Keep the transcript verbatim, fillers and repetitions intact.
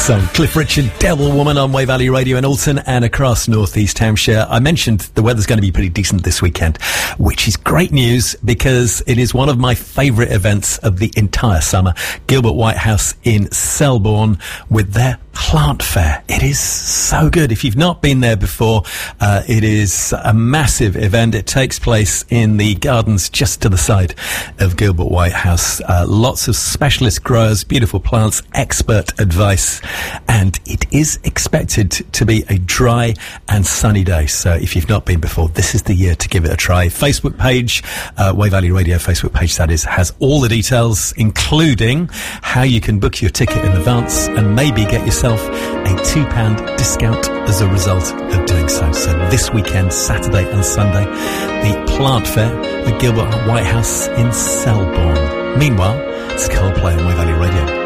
Song Cliff Richard, Devil Woman on Way Valley Radio in Alton and across North East Hampshire. I mentioned the weather's going to be pretty decent this weekend, which is great news because it is one of my favourite events of the entire summer. Gilbert White House in Selborne with their plant fair. It is so good. If you've not been there before, uh, it is a massive event. It takes place in the gardens just to the side of Gilbert White House. Uh, lots of specialist growers, beautiful plants, expert advice, and it is expected to be a dry and sunny day. So if you've not been before, this is the year to give it a try. Facebook page, uh, Way Valley Radio Facebook page, that is, has all the details, including how you can book your ticket in advance and maybe get yourself a two pound discount as a result of doing so. So this weekend, Saturday and Sunday, the plant fair at Gilbert White House in Selborne. Meanwhile, it's Coldplay on Way Valley Radio.